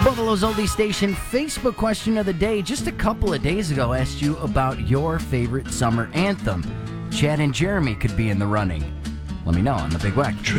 Buffalo's Oldie Station Facebook question of the day just a couple of days ago asked you about your favorite summer anthem. Chad and Jeremy could be in the running. Let me know on the Big Wack.